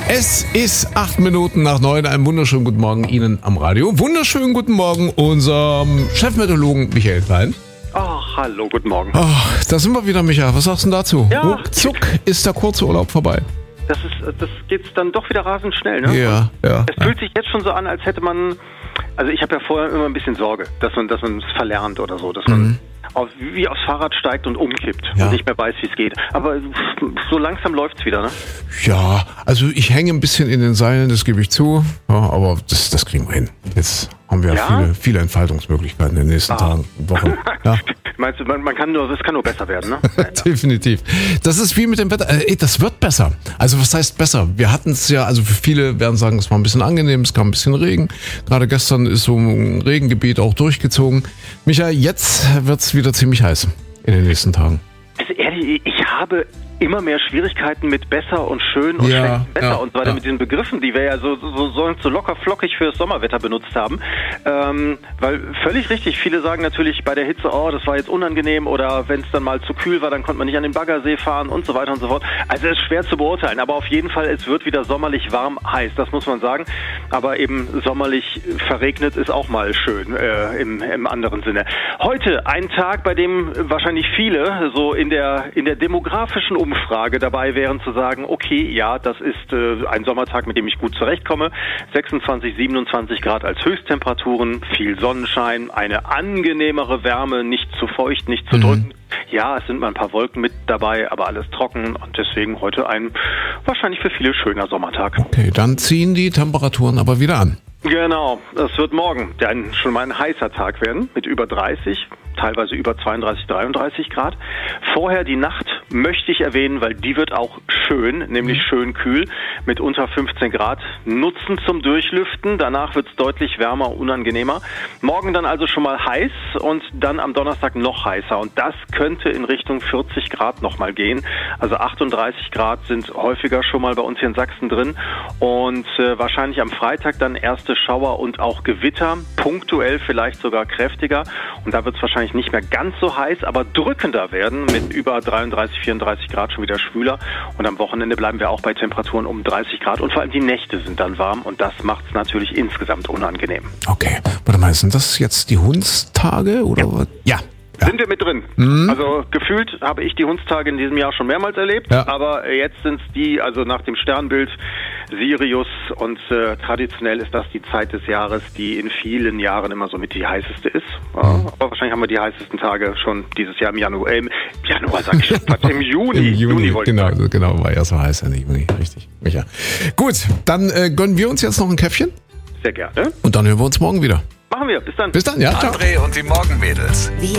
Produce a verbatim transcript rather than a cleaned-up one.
Es ist acht Minuten nach neun. Einen wunderschönen guten Morgen Ihnen am Radio. Wunderschönen guten Morgen unserem Chefmeteorologen Michael Klein. Ach, hallo, guten Morgen. Ach, da sind wir wieder, Micha. Was sagst du denn dazu? Ja. Ruckzuck ist der kurze Urlaub vorbei. Das ist, das geht's dann doch wieder rasend schnell, ne? Ja, ja. Es fühlt sich jetzt schon so an, als hätte man, also ich habe ja vorher immer ein bisschen Sorge, dass man, dass man es verlernt oder so, dass man Mhm. auf, wie aufs Fahrrad steigt und umkippt Ja. und nicht mehr weiß, wie es geht. Aber so langsam läuft's wieder, ne? Ja, also ich hänge ein bisschen in den Seilen, das gebe ich zu. Ja, aber das, das kriegen wir hin. Jetzt haben wir Ja? viele, viele Entfaltungsmöglichkeiten in den nächsten Ah. Tagen und Wochen. Ja. Meinst du, man, man kann nur, es kann nur besser werden, ne? Definitiv. Das ist wie mit dem Wetter. Äh, ey, das wird besser. Also was heißt besser? Wir hatten es ja, also für viele werden sagen, es war ein bisschen angenehm, es kam ein bisschen Regen. Gerade gestern ist so ein Regengebiet auch durchgezogen. Micha, jetzt wird es wieder ziemlich heiß in den nächsten Tagen. Also ehrlich, ich habe immer mehr Schwierigkeiten mit besser und schön und Ja, schlechtem Wetter ja, und so weiter ja. mit den Begriffen, die wir ja so, so, so, so locker flockig fürs Sommerwetter benutzt haben. Ähm, weil völlig richtig, viele sagen natürlich bei der Hitze, oh, das war jetzt unangenehm oder wenn es dann mal zu kühl war, dann konnte man nicht an den Baggersee fahren und so weiter und so fort. Also es ist schwer zu beurteilen, aber auf jeden Fall, es wird wieder sommerlich warm heiß, das muss man sagen. Aber eben sommerlich verregnet ist auch mal schön äh, im, im anderen Sinne. Heute ein Tag, bei dem wahrscheinlich viele so in der, in der demografischen Umfrage dabei wären zu sagen, okay, ja, das ist äh, ein Sommertag, mit dem ich gut zurechtkomme. sechsundzwanzig, siebenundzwanzig Grad als Höchsttemperaturen, viel Sonnenschein, eine angenehmere Wärme, nicht zu feucht, nicht zu Mhm. drückend. Ja, es sind mal ein paar Wolken mit dabei, aber alles trocken und deswegen heute ein wahrscheinlich für viele schöner Sommertag. Okay, dann ziehen die Temperaturen aber wieder an. Genau, es wird morgen ein, schon mal ein heißer Tag werden mit über dreißig, teilweise über zweiunddreißig, dreiunddreißig Grad. Vorher die Nacht möchte ich erwähnen, weil die wird auch schön, nämlich schön kühl mit unter fünfzehn Grad. Nutzen zum Durchlüften, danach wird es deutlich wärmer, unangenehmer. Morgen dann also schon mal heiß und dann am Donnerstag noch heißer und das könnte in Richtung vierzig Grad nochmal gehen. Also achtunddreißig Grad sind häufiger schon mal bei uns hier in Sachsen drin und äh, wahrscheinlich am Freitag dann erste Schauer und auch Gewitter, punktuell vielleicht sogar kräftiger und da wird es wahrscheinlich nicht mehr ganz so heiß, aber drückender werden mit über dreiunddreißig, vierunddreißig Grad, schon wieder schwüler und am Wochenende bleiben wir auch bei Temperaturen um dreißig Grad und vor allem die Nächte sind dann warm und das macht es natürlich insgesamt unangenehm. Okay, warte mal, sind das jetzt die Hundstage oder was? Ja. Ja. Sind wir mit drin. Mhm. Also gefühlt habe ich die Hundstage in diesem Jahr schon mehrmals erlebt, Ja. aber jetzt sind es die, also nach dem Sternbild Sirius und äh, traditionell ist das die Zeit des Jahres, die in vielen Jahren immer so mit die heißeste ist. Ja, Mhm. aber wahrscheinlich haben wir die heißesten Tage schon dieses Jahr im Januar, äh, im Januar sag ich schon, im Juni. Im Juni, wollte ich genau, sagen. genau, war ja so heiß Ende Juni, richtig. Micha. Gut, dann äh, gönnen wir uns jetzt noch ein Käffchen Sehr gerne. und dann hören wir uns morgen wieder. Machen wir. Bis dann. Bis dann, ja, ciao. André und die Morgenmädels.